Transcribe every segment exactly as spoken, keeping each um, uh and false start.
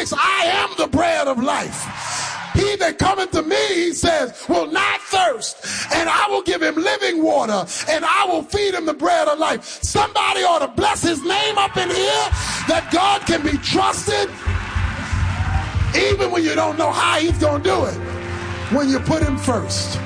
Christ, I am the bread of life. He that cometh to me, he says, will not thirst, and I will give him living water, and I will feed him the bread of life. Somebody ought to bless his name up in here, that God can be trusted, even when you don't know how he's going to do it, when you put him first.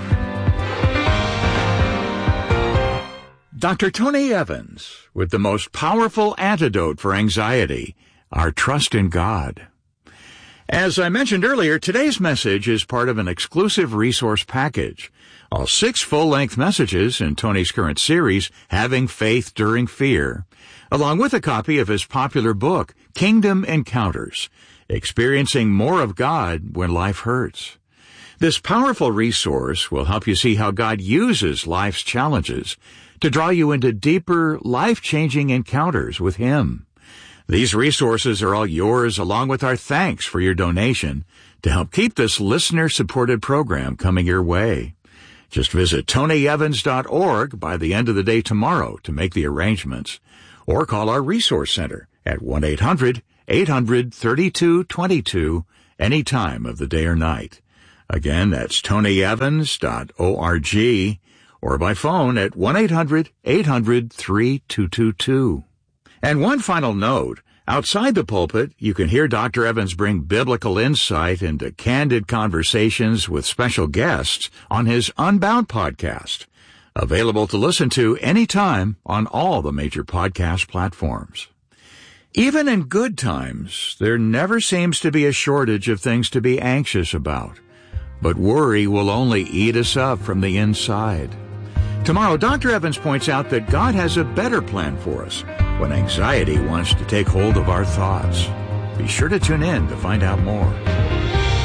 Doctor Tony Evans with the most powerful antidote for anxiety, our trust in God. As I mentioned earlier, today's message is part of an exclusive resource package. All six full-length messages in Tony's current series, Having Faith During Fear, along with a copy of his popular book, Kingdom Encounters, Experiencing More of God When Life Hurts. This powerful resource will help you see how God uses life's challenges to draw you into deeper, life-changing encounters with Him. These resources are all yours, along with our thanks for your donation to help keep this listener-supported program coming your way. Just visit tony evans dot org by the end of the day tomorrow to make the arrangements, or call our Resource Center at one eight hundred eight hundred thirty-two twenty-two any time of the day or night. Again, that's tony evans dot org, or by phone at one eight hundred eight hundred thirty-two twenty-two. And one final note, outside the pulpit, you can hear Doctor Evans bring biblical insight into candid conversations with special guests on his Unbound podcast, available to listen to anytime on all the major podcast platforms. Even in good times, there never seems to be a shortage of things to be anxious about, but worry will only eat us up from the inside. Tomorrow, Doctor Evans points out that God has a better plan for us when anxiety wants to take hold of our thoughts. Be sure to tune in to find out more.